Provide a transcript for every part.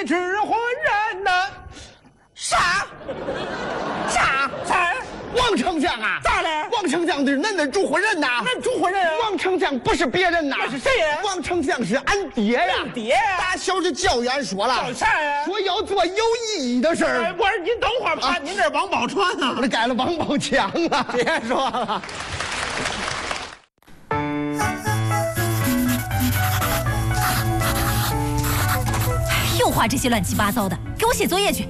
的纸活人呐！ 啥？ 王丞相啊？ 咋了？ 王丞相是恁的主伙人呐？ 那主伙人啊？ 王丞相不是别人呐， 那是谁呀？ 王丞相是俺爹呀！ 你爹呀？ 打小就教育俺说了， 叫啥呀？ 说要做有意义的事儿。 我说您等会儿吧，您这王宝钏呢？ 我这改了王宝强了。 别说了。 又画这些乱七八糟的，给我写作业去。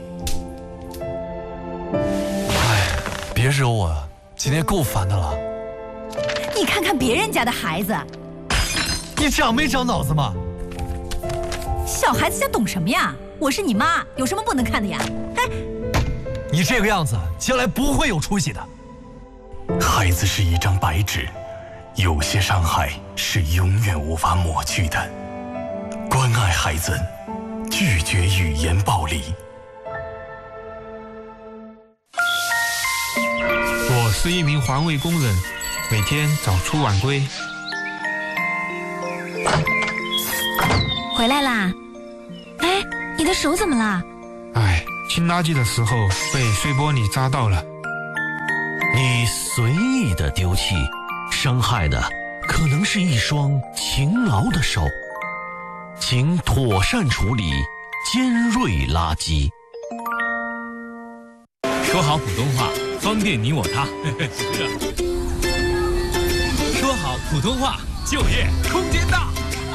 别惹我啊！今天够烦的了。 你看看别人家的孩子， 你长没长脑子吗？ 小孩子家懂什么呀？我是你妈，有什么不能看的呀？哎， 你这个样子，将来不会有出息的。 孩子是一张白纸，有些伤害是永远无法抹去的。关爱孩子，拒绝语言暴力。 我是一名环卫工人，每天早出晚归。 回来啦！哎，你的手怎么了？ 哎，清垃圾的时候被碎玻璃扎到了。 你随意的丢弃，伤害的可能是一双勤劳的手。请妥善处理尖锐垃圾。 说好普通话，方便你我他。说好普通话，就业空间大。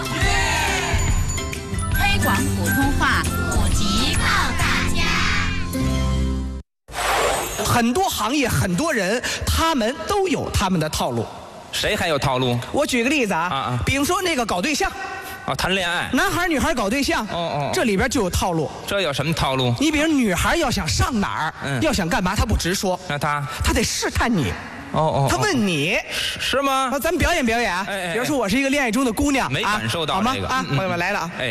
推广普通话，普及靠大家。 很多行业，很多人，他们都有他们的套路。 谁还有套路？ 我举个例子啊，比如说那个搞对象。 谈恋爱， 男孩女孩搞对象，这里边就有套路。 这有什么套路？ 你比如女孩要想上哪儿，要想干嘛，她不直说， 那她得试探你。她问你是吗？ 咱们表演表演啊。比如说我是一个恋爱中的姑娘， 没感受到这个啊，朋友们来了啊。 哎，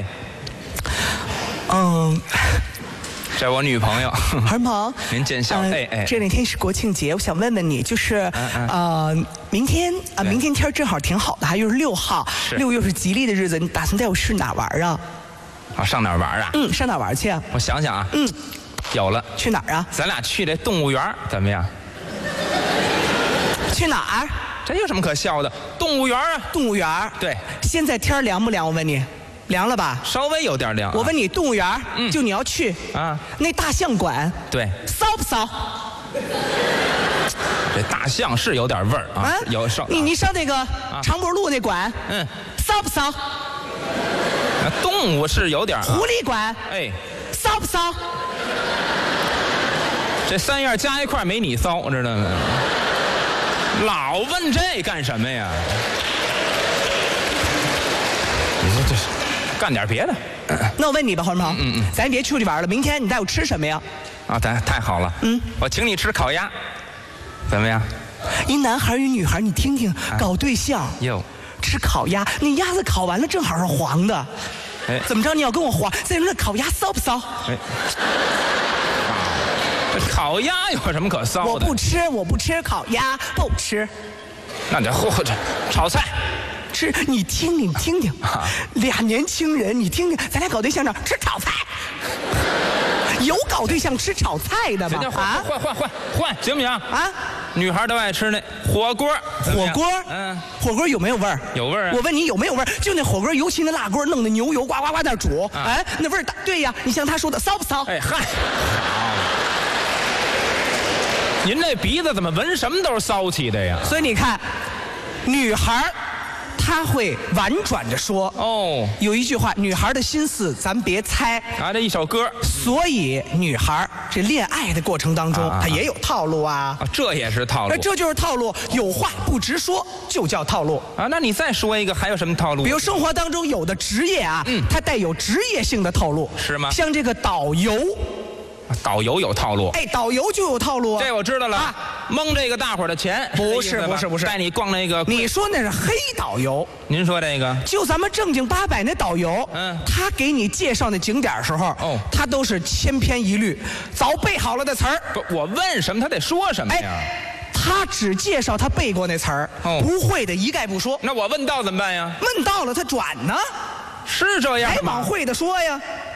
这我女朋友， 儿萌， 您见笑。 这两天是国庆节，我想问问你，就是明天天正好挺好的，还又是6号，6又是吉利的日子，你打算带我去哪玩啊？ 上哪儿玩啊？ 上哪儿玩去啊？ 我想想啊，有了， 去哪儿啊？ 咱俩去这动物园怎么样？ 去哪儿？ 这有什么可笑的？动物园啊， 动物园。 对， 现在天凉不凉？我问你。凉了吧？ 稍微有点凉。 我问你，动物园，就你要去啊？那大象馆， 对， 骚不骚？ 这大象是有点味儿啊，有上。 你上那个长脖鹿那馆，骚不骚？ 动物是有点。 狐狸馆，骚不骚？ 这3样加一块没你骚，知道吗？老问这干什么呀？你说这是。干点别的， 那我问你吧，黄鹏，咱别出去玩了，明天你带我吃什么呀？ 咱太好了，我请你吃烤鸭，怎么样？ 一男孩与女孩，你听听，搞对象吃烤鸭，那鸭子烤完了正好是黄的，怎么着？你要跟我黄？再说那烤鸭骚不骚？ 这烤鸭有什么可骚的？ 我不吃烤鸭，不吃。 那得或者炒菜。 吃，你听听，俩年轻人，你听听，咱俩搞对象呢，吃炒菜，有搞对象吃炒菜的吗？ 换，行不行啊？女孩都爱吃那火锅，火锅有没有味儿？有味儿。 我问你有没有味儿？就那火锅，尤其那辣锅，弄的牛油呱呱呱那煮，那味儿大。对呀，你像他说的骚不骚？ 您这鼻子怎么闻什么都是骚气的呀？ 所以你看，女孩。他会婉转着说有一句话，女孩的心思咱别猜这一首歌。 所以女孩这恋爱的过程当中，她也有套路啊。 这也是套路。 这就是套路，有话不直说就叫套路啊。那你再说一个，还有什么套路？ 比如生活当中有的职业啊，它带有职业性的套路， 是吗？ 像这个导游。 导游有套路， 导游就有套路啊！ 这我知道了，蒙这个大伙的钱， 不是， 带你逛那个。 你说那是黑导游， 您说这个？ 就咱们正经八百那导游，他给你介绍那景点时候，他都是千篇一律，早背好了的词儿。 不，我问什么他得说什么呀？ 他只介绍他背过那词儿，不会的一概不说。 那我问到怎么办呀？ 问到了他转呢？ 是这样吗？ 往会的说呀。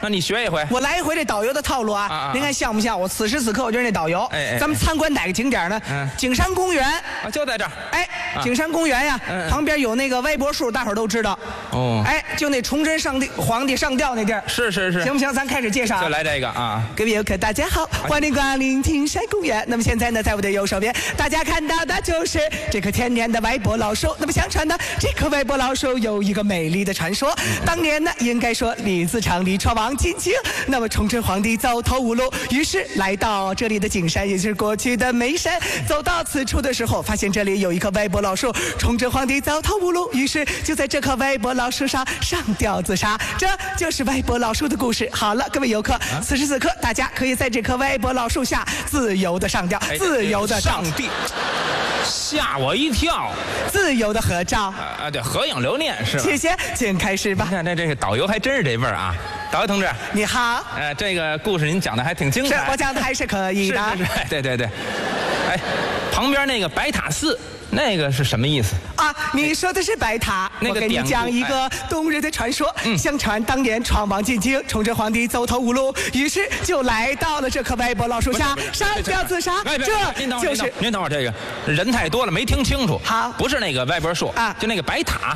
那你学一回。 我来一回这导游的套路啊！您看像不像？我此时此刻我就是那导游。咱们参观哪个景点呢？景山公园啊，就在这儿。 景山公园呀，旁边有那个歪脖树，大伙儿都知道。哦。就那崇祯皇帝上吊那地儿。 是。 行不行？咱开始介绍。 就来这个啊！ 各位游客，大家好，欢迎光临景山公园。那么现在呢，在我的右手边，大家看到的就是这棵天然的歪脖老树。那么相传呢，这棵歪脖老树有一个美丽的传说。当年呢，应该说李自成李闯王进京，那么崇祯皇帝走投无路，于是来到这里的景山，也就是过去的眉山。走到此处的时候，发现这里有一棵歪脖老树。崇祯皇帝走投无路，于是就在这棵歪脖老树上上吊自杀。这就是歪脖老树的故事。好了，各位游客，此时此刻大家可以在这棵歪脖老树下自由的上吊，自由的上帝，吓我一跳！ 自由的合照对，合影留念是吧？ 谢谢，请开始吧。 你看这个导游还真是这味儿啊！导游同志， 你好。 这个故事您讲的还挺精彩。 是我讲的还是可以的。 是，对。旁边那个白塔寺。那个是什么意思啊？你说的是白塔。我给你讲一个动人的传说。相传当年闯王进京，崇祯皇帝走投无路，于是就来到了这棵歪脖老树下上吊自杀。这就是您等会儿，这个人太多了没听清楚。 好， 不是那个歪脖树啊，就那个白塔。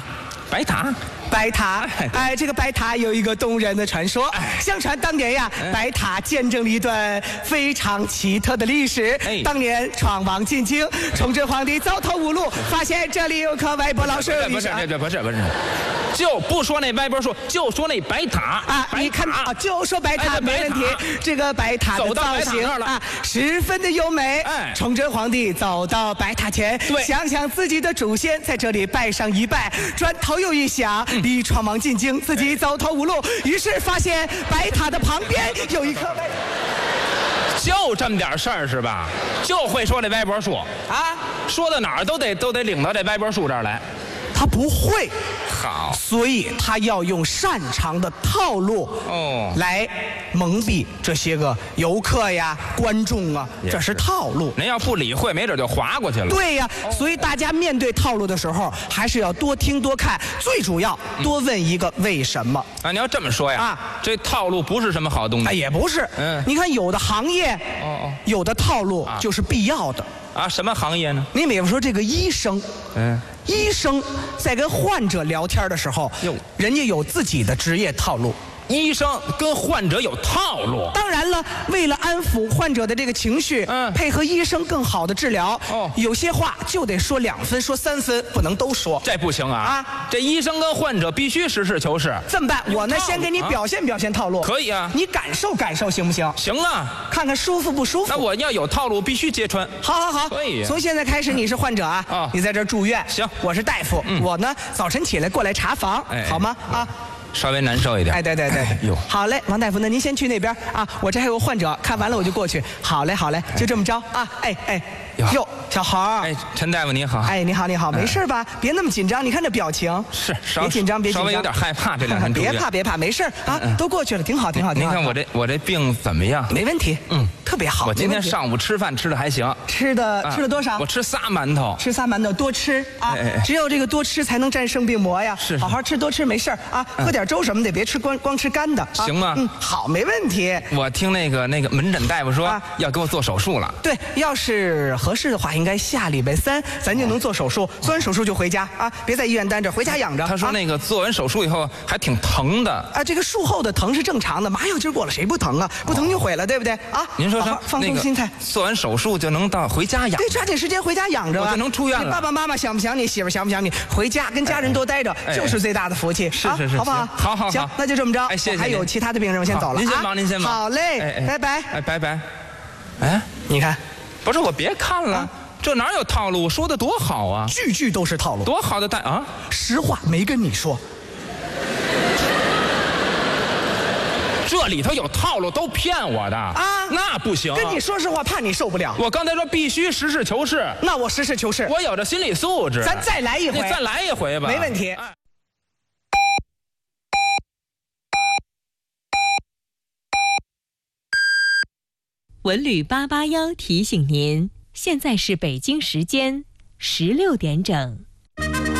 这个白塔有一个动人的传说。相传当年呀，白塔见证了一段非常奇特的历史。当年闯王进京，崇祯皇帝走投无路，发现这里有棵歪脖老树。 不是，就不说那歪脖树，就说那白塔啊！你看啊，就说白塔没问题。这个白塔的造型啊，十分的优美。崇祯皇帝走到白塔前，想想自己的祖先在这里拜上一拜，转头又一想，李闯王进京，自己走投无路，于是发现白塔的旁边有一棵歪脖。 就这么点事儿是吧？就会说这歪脖树啊，说到哪儿都得领到这歪脖树这儿来。 他不会， 好， 所以他要用擅长的套路来蒙蔽这些个游客呀、观众啊，这是套路。 您要不理会，没准就划过去了。 对呀，所以大家面对套路的时候，还是要多听多看，最主要多问一个为什么啊！你要这么说呀，这套路不是什么好东西。 也不是，你看有的行业，有的套路就是必要的。 什么行业呢？ 你比如说这个医生，医生在跟患者聊天的时候，人家有自己的职业套路。 医生跟患者有套路。 当然了，为了安抚患者的这个情绪，配合医生更好的治疗，有些话就得说2分，说3分，不能都说。 这不行啊！这医生跟患者必须实事求是。 这么办？我呢，先给你表现套路。 可以啊， 你感受行不行？ 行啊， 看看舒服不舒服。 那我要有套路，必须揭穿。 好， 可以。 从现在开始，你是患者啊，你在这儿住院。 行， 我是大夫，我呢早晨起来过来查房，好吗？ 稍微难受一点。 对。 哟， 好嘞，王大夫，那您先去那边啊，我这还有患者，看完了我就过去。好嘞，就这么着啊。哟，小豪。 陈大夫你好。 你好，没事吧？别那么紧张，你看这表情。 是， 别紧张， 稍微有点害怕这2天住院。 别怕，没事啊，都过去了，挺好。 您看我这病怎么样？ 没问题，特别好。 我今天上午吃饭吃的还行。 吃了多少？ 我吃仨馒头。 吃仨馒头，多吃啊！只有这个多吃才能战胜病魔呀。 是， 好好吃，多吃没事啊。喝点粥什么的，别吃光吃干的。 行吗？ 好，没问题。 我听那个门诊大夫说要给我做手术了。 对，要是合适的话，应该下礼拜3咱就能做手术。做完手术就回家啊，别在医院待着，回家养着。 他说那个做完手术以后还挺疼的啊，这个术后的疼是正常的，麻药劲过了谁不疼啊？不疼就毁了，对不对啊？ 您说放松心态， 做完手术就能回家养。 对，抓紧时间回家养着， 我就能出院了。 你爸爸妈妈想不想你？媳妇想不想你？回家跟家人多待着，就是最大的福气。 是， 好不好？ 好， 行，那就这么着。 谢谢。 还有其他的病人，我先走了。 您先忙。 好嘞，拜拜。 拜拜。 你看， 不是我别看了。这哪有套路？说的多好啊！ 句都是套路， 多好的实话没跟你说， 这里头有套路，都骗我的啊！那不行， 跟你说实话，怕你受不了。 我刚才说必须实事求是， 那我实事求是， 我有这心理素质。 咱再来一回， 你再来一回吧， 没问题。 文旅881提醒您。现在是北京时间16点整。